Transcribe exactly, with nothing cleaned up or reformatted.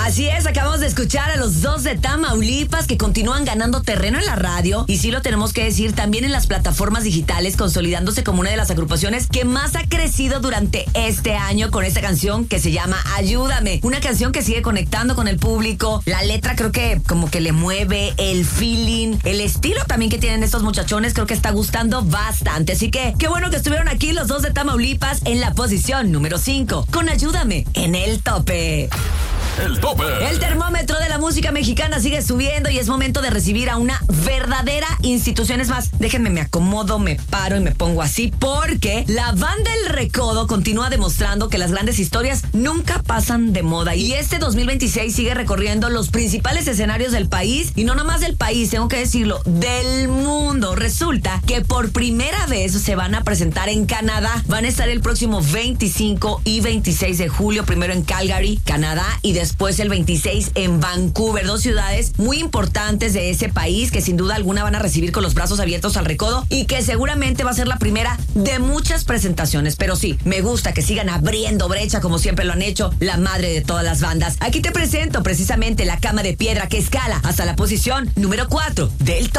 Así es, acabamos de escuchar a los dos de Tamaulipas que continúan ganando terreno en la radio y sí lo tenemos que decir, también en las plataformas digitales, consolidándose como una de las agrupaciones que más ha crecido durante este año con esta canción que se llama Ayúdame. Una canción que sigue conectando con el público. La letra creo que como que le mueve, el feeling, el estilo también que tienen estos muchachones creo que está gustando bastante. Así que qué bueno que estuvieron aquí los dos de Tamaulipas en la posición número cinco con Ayúdame en el tope. El tope. El termómetro de la música mexicana sigue subiendo y es momento de recibir a una verdadera institución. Es más, déjenme, me acomodo, me paro y me pongo así porque la banda El Recodo continúa demostrando que las grandes historias nunca pasan de moda. Y este dos mil veintiséis sigue recorriendo los principales escenarios del país y no nomás del país, tengo que decirlo, del mundo. Resulta que por primera vez se van a presentar en Canadá. Van a estar el próximo veinticinco y veintiséis de julio, primero en Calgary, Canadá, y después Después el veintiséis en Vancouver, dos ciudades muy importantes de ese país que sin duda alguna van a recibir con los brazos abiertos al Recodo y que seguramente va a ser la primera de muchas presentaciones. Pero sí, me gusta que sigan abriendo brecha como siempre lo han hecho, la madre de todas las bandas. Aquí te presento precisamente la Cama de Piedra que escala hasta la posición número cuatro del top.